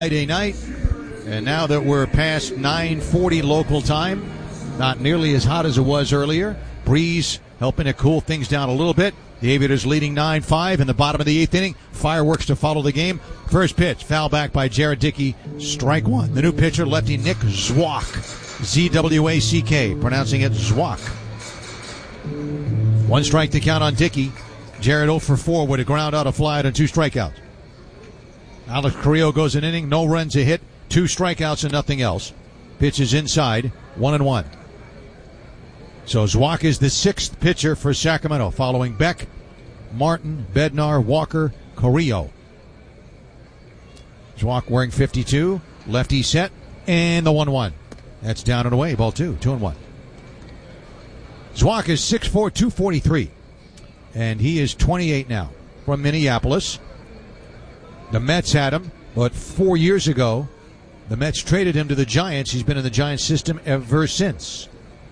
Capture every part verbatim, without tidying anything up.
Friday night, and now that we're past nine forty local time, not nearly as hot as it was earlier. Breeze helping to cool things down a little bit. The Aviators leading nine five in the bottom of the eighth inning. Fireworks to follow the game. First pitch, foul back by Jared Dickey. Strike one. The new pitcher, lefty Nick Zwack. Z W A C K, pronouncing it Zwack. One strike to count on Dickey. Jared oh for four with a ground out, a fly out, and two strikeouts. Alex Carrillo goes an inning, no runs, a hit, two strikeouts and nothing else. Pitch is inside, one and one. So Zwack is the sixth pitcher for Sacramento, following Beck, Martin, Bednar, Walker, Carrillo. Zwack wearing fifty-two, lefty set, and the one one. That's down and away, ball two, two and one. Zwack is six foot four, two forty-three, and he is twenty-eight now, from Minneapolis. The Mets had him, but four years ago, the Mets traded him to the Giants. He's been in the Giants system ever since.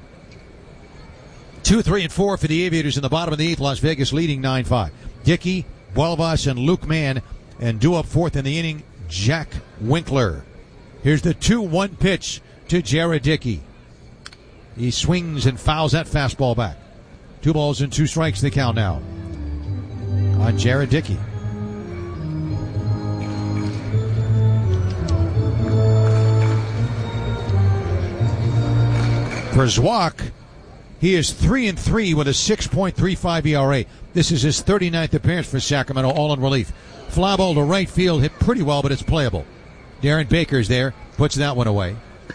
Two, three, and four for the Aviators in the bottom of the eighth. Las Vegas leading nine five. Dickey, Buelvas, and Luke Mann, and due up fourth in the inning, Jack Winkler. Here's the two one pitch to Jared Dickey. He swings and fouls that fastball back. Two balls and two strikes the count now on Jared Dickey. For Zwack, he is three and three with a six point three five E R A. This is his thirty-ninth appearance for Sacramento, all in relief. Fly ball to right field, hit pretty well, but it's playable. Darren Baker's there, puts that one away.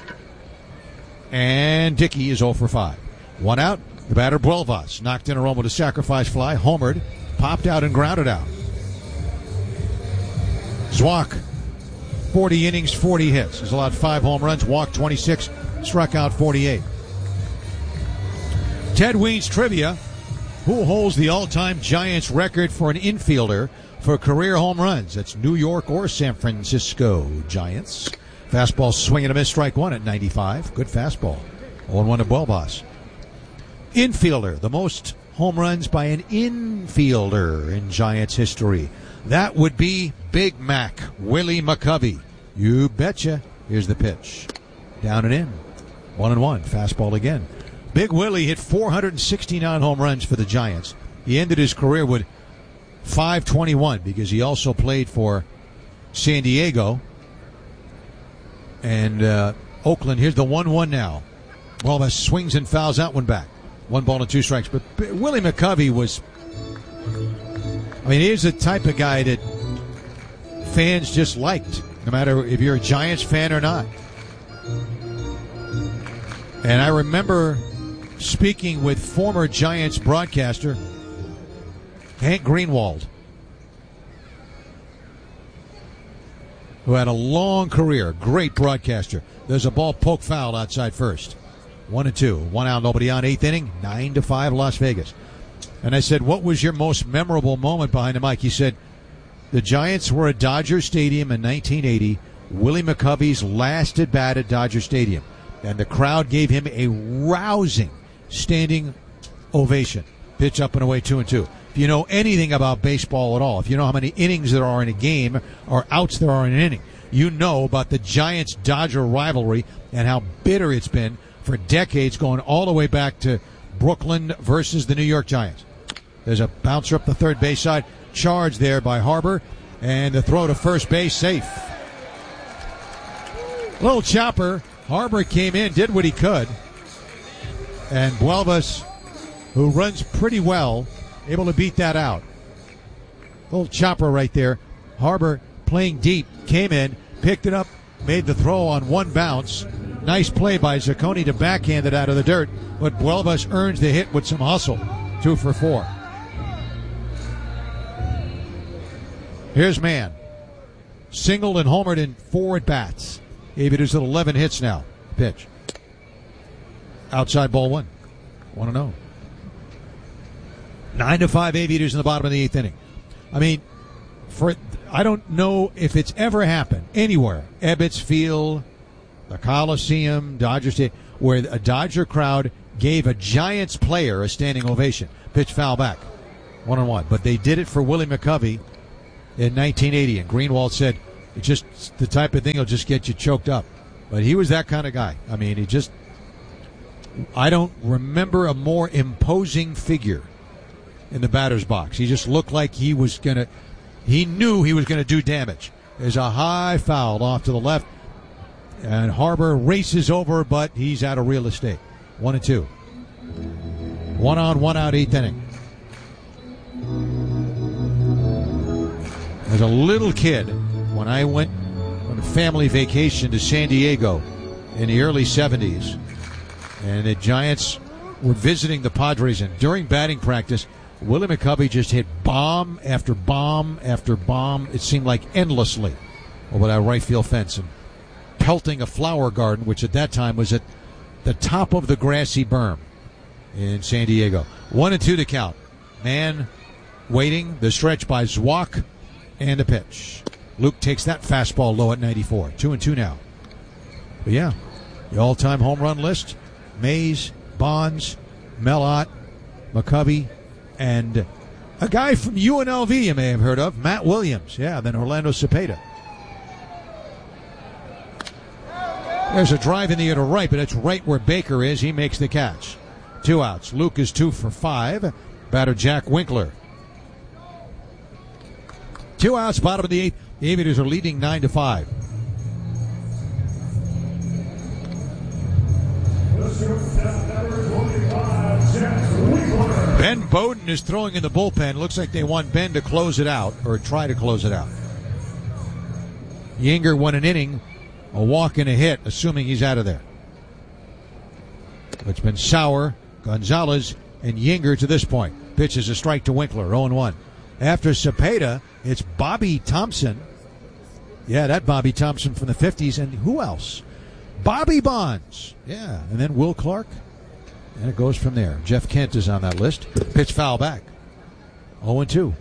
And Dickey is oh for five. One out, the batter Buelvas knocked in a run with a sacrifice fly, homered, popped out and grounded out. Zwack, forty innings, forty hits. He's allowed five home runs, walked twenty-six, struck out forty-eight. Ted Weens trivia. Who holds the all-time Giants record for an infielder for career home runs? That's New York or San Francisco Giants. Fastball swing and a miss, strike one at ninety-five. Good fastball. oh one to Buelvas. Infielder, the most home runs by an infielder in Giants history. That would be Big Mac, Willie McCovey. You betcha. Here's the pitch. Down and in. One and one. Fastball again. Big Willie hit four hundred sixty-nine home runs for the Giants. He ended his career with five twenty-one because he also played for San Diego and uh, Oakland. Here's the one one now. Well, that swings and fouls that one back. One ball and two strikes. But Willie McCovey was, I mean, he's the type of guy that fans just liked, no matter if you're a Giants fan or not. And I remember speaking with former Giants broadcaster Hank Greenwald, who had a long career, great broadcaster. There's a ball poke foul outside first. One and two. One out, nobody on. Eighth inning, nine to five Las Vegas. And I said, what was your most memorable moment behind the mic? He said, the Giants were at Dodger Stadium in nineteen eighty, Willie McCovey's last at bat at Dodger Stadium. And the crowd gave him a rousing standing ovation. Pitch up and away, two and two. If you know anything about baseball at all, if you know how many innings there are in a game or outs there are in an inning, you know about the Giants-Dodger rivalry and how bitter it's been for decades, going all the way back to Brooklyn versus the New York Giants. There's a bouncer up the third base side, charged there by Harbor, and the throw to first base, safe. Little chopper. Harbor came in, did what he could, and Buelvas, who runs pretty well, able to beat that out. Little chopper right there. Harbor playing deep, came in, picked it up, made the throw on one bounce. Nice play by Zacconi to backhand it out of the dirt, but Buelvas earns the hit with some hustle. Two for four. Here's Mann. Singled and homered in four at bats. Aviators at eleven hits now. Pitch. Outside ball one. one and oh. nine to five Aviators in the bottom of the eighth inning. I mean, for I don't know if it's ever happened anywhere. Ebbets Field, the Coliseum, Dodger Stadium, where a Dodger crowd gave a Giants player a standing ovation. Pitch foul back. One and one. But they did it for Willie McCovey in nineteen eighty. And Greenwald said, It's just the type of thing that'll just get you choked up. But he was that kind of guy. I mean, he just, I don't remember a more imposing figure in the batter's box. He just looked like he was going to, he knew he was going to do damage. There's a high foul off to the left, and Harbor races over, but he's out of real estate. One and two. One on, one out, eighth inning. As a little kid, when I went on a family vacation to San Diego in the early seventies, and the Giants were visiting the Padres, and during batting practice, Willie McCovey just hit bomb after bomb after bomb. It seemed like endlessly over that right field fence and pelting a flower garden, which at that time was at the top of the grassy berm in San Diego. One and two to count. Man waiting, the stretch by Zwack, and the pitch. Luke takes that fastball low at ninety-four. Two and two now. But yeah, the all-time home run list, Mays, Bonds, Mellott, McCovey, and a guy from U N L V you may have heard of, Matt Williams. Yeah, then Orlando Cepeda. There's a drive in the air to right, but it's right where Baker is. He makes the catch. Two outs. Luke is two for five. Batter Jack Winkler. Two outs, bottom of the eighth. The Aviators are leading nine to five. Ben Bowden is throwing in the bullpen. Looks like they want Ben to close it out, or try to close it out. Yinger won an inning, a walk and a hit, assuming he's out of there. It's been Sauer, Gonzalez, and Yinger to this point. Pitch is a strike to Winkler, oh and one. After Cepeda, it's Bobby Thompson. Yeah, that Bobby Thompson from the fifties. And who else? Bobby Bonds. Yeah, and then Will Clark. And it goes from there. Jeff Kent is on that list. Pitch foul back. oh and two.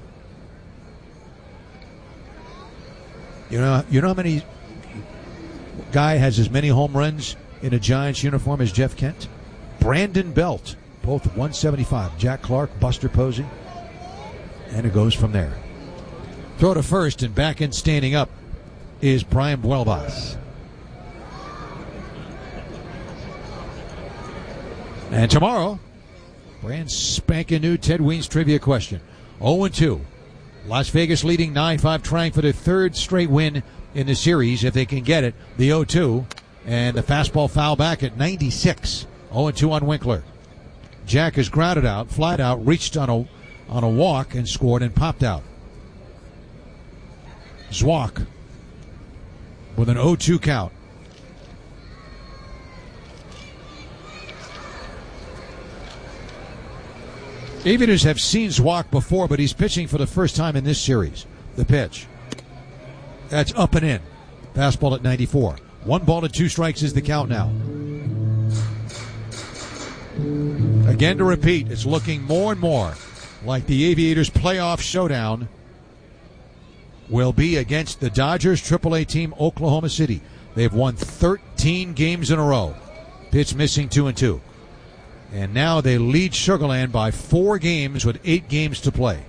You know, you know how many guy has as many home runs in a Giants uniform as Jeff Kent? Brandon Belt. Both one seventy-five. Jack Clark, Buster Posey. And it goes from there. Throw to first, and back in standing up is Brian Buelvas. And tomorrow, brand spanking new Ted Weens trivia question. oh and two. Las Vegas leading nine five, trying for their third straight win in the series if they can get it. The oh two. And the fastball foul back at ninety-six. oh and two on Winkler. Jack is grounded out, flied out, reached on a on a walk and scored and popped out. Zwack with an oh two count. Aviators have seen Zwack before, but he's pitching for the first time in this series. The pitch. That's up and in. Fastball at ninety-four. One ball to two strikes is the count now. Again to repeat, it's looking more and more like the Aviators' playoff showdown will be against the Dodgers triple A team Oklahoma City. They've won thirteen games in a row. Pitch missing two and two. And now they lead Sugar Land by four games with eight games to play.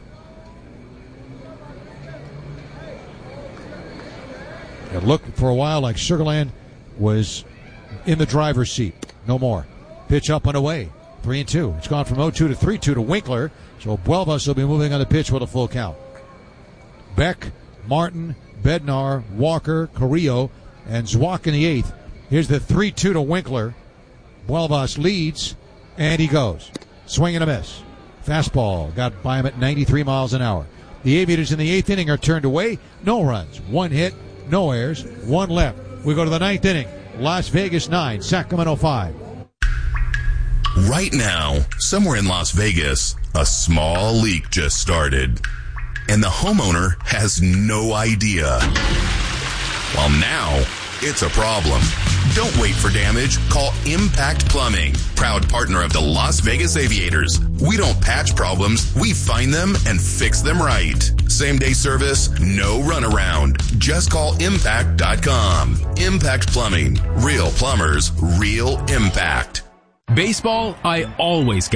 It looked for a while like Sugar Land was in the driver's seat. No more. Pitch up and away. Three and two. It's gone from oh two to three two to Winkler. So Buelvas will be moving on the pitch with a full count. Beck, Martin, Bednar, Walker, Carrillo, and Zwack in the eighth. Here's the three two to Winkler. Buelvas leads, and he goes. Swing and a miss. Fastball got by him at ninety-three miles an hour. The Aviators in the eighth inning are turned away. No runs. One hit, no errors, one left. We go to the ninth inning. Las Vegas nine, Sacramento five. Right now, somewhere in Las Vegas, a small leak just started. And the homeowner has no idea. Well, now, it's a problem. Don't wait for damage. Call Impact Plumbing, proud partner of the Las Vegas Aviators. We don't patch problems. We find them and fix them right. Same day service, no runaround. Just call impact dot com. Impact Plumbing. Real plumbers, real impact. Baseball, I always got.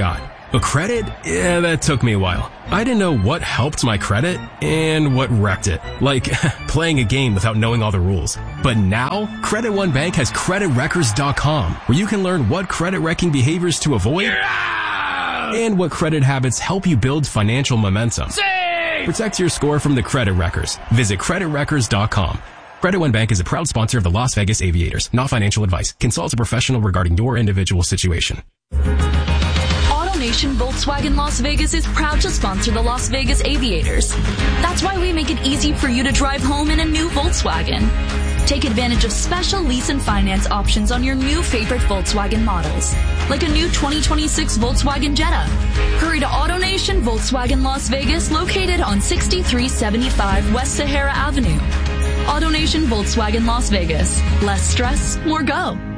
But credit, yeah, that took me a while. I didn't know what helped my credit and what wrecked it. Like playing a game without knowing all the rules. But now, Credit One Bank has credit wreckers dot com, where you can learn what credit wrecking behaviors to avoid yeah! and what credit habits help you build financial momentum. Safe! Protect your score from the credit wreckers. Visit credit wreckers dot com. Credit One Bank is a proud sponsor of the Las Vegas Aviators. Not financial advice. Consult a professional regarding your individual situation. AutoNation Volkswagen Las Vegas is proud to sponsor the Las Vegas Aviators. That's why we make it easy for you to drive home in a new Volkswagen. Take advantage of special lease and finance options on your new favorite Volkswagen models, like a new twenty twenty-six Volkswagen Jetta. Hurry to AutoNation Volkswagen Las Vegas, located on sixty-three seventy-five West Sahara Avenue. AutoNation Volkswagen Las Vegas. Less stress, more go.